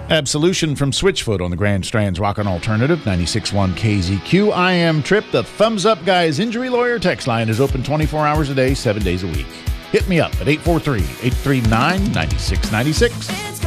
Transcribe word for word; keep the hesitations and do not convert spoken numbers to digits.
Absolution from Switchfoot on the Grand Strand's Rockin' Alternative, ninety-six point one K Z Q. I am Trip. The Thumbs Up Guys Injury Lawyer text line is open twenty-four hours a day, seven days a week. Hit me up at eight four three, eight three nine, nine six nine six.